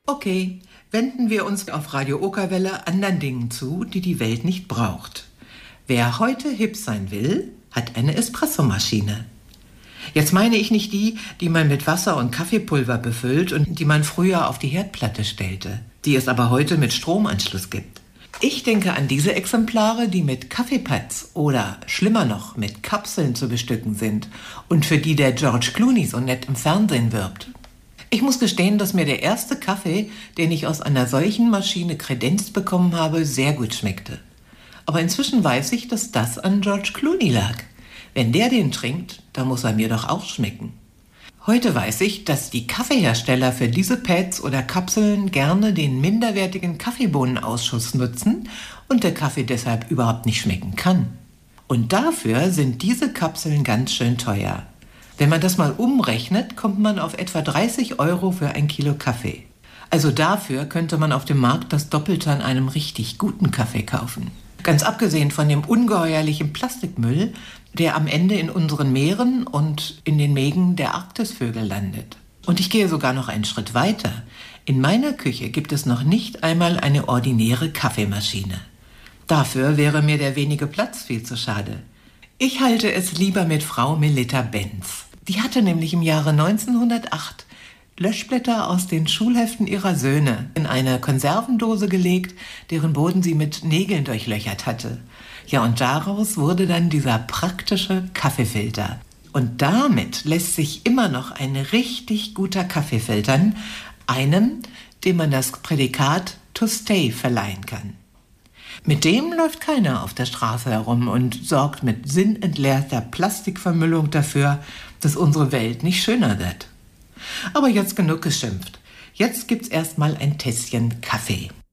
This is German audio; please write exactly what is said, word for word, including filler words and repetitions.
Okay, wenden wir uns auf Radio Okerwelle anderen Dingen zu, die die Welt nicht braucht. Wer heute hip sein will, hat eine Espressomaschine. Jetzt meine ich nicht die, die man mit Wasser und Kaffeepulver befüllt und die man früher auf die Herdplatte stellte, die es aber heute mit Stromanschluss gibt. Ich denke an diese Exemplare, die mit Kaffeepads oder schlimmer noch mit Kapseln zu bestücken sind und für die der George Clooney so nett im Fernsehen wirbt. Ich muss gestehen, dass mir der erste Kaffee, den ich aus einer solchen Maschine kredenzt bekommen habe, sehr gut schmeckte. Aber inzwischen weiß ich, dass das an George Clooney lag. Wenn der den trinkt, dann muss er mir doch auch schmecken. Heute weiß ich, dass die Kaffeehersteller für diese Pads oder Kapseln gerne den minderwertigen Kaffeebohnenausschuss nutzen und der Kaffee deshalb überhaupt nicht schmecken kann. Und dafür sind diese Kapseln ganz schön teuer. Wenn man das mal umrechnet, kommt man auf etwa dreißig Euro für ein Kilo Kaffee. Also dafür könnte man auf dem Markt das Doppelte an einem richtig guten Kaffee kaufen. Ganz abgesehen von dem ungeheuerlichen Plastikmüll, der am Ende in unseren Meeren und in den Mägen der Arktisvögel landet. Und ich gehe sogar noch einen Schritt weiter. In meiner Küche gibt es noch nicht einmal eine ordinäre Kaffeemaschine. Dafür wäre mir der wenige Platz viel zu schade. Ich halte es lieber mit Frau Melitta Benz. Die hatte nämlich im Jahre neunzehnhundertacht Löschblätter aus den Schulheften ihrer Söhne in eine Konservendose gelegt, deren Boden sie mit Nägeln durchlöchert hatte. Ja, und daraus wurde dann dieser praktische Kaffeefilter. Und damit lässt sich immer noch ein richtig guter Kaffee filtern, einem, dem man das Prädikat to stay verleihen kann. Mit dem läuft keiner auf der Straße herum und sorgt mit sinnentleerter Plastikvermüllung dafür, dass unsere Welt nicht schöner wird. Aber jetzt genug geschimpft. Jetzt gibt's erstmal ein Tässchen Kaffee.